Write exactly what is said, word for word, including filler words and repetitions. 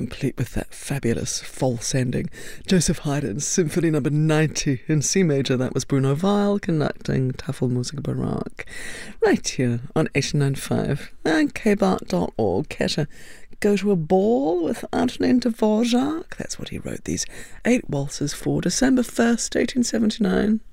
complete with that fabulous false ending. Joseph Haydn's Symphony Number ninety in C major. That was Bruno Weil conducting Tafelmusik Baroque. Right here on eighty-nine point five and k bart dot org. Care to go to a ball with Antonin Dvorak? That's what he wrote these eight waltzes for. December first, eighteen seventy-nine.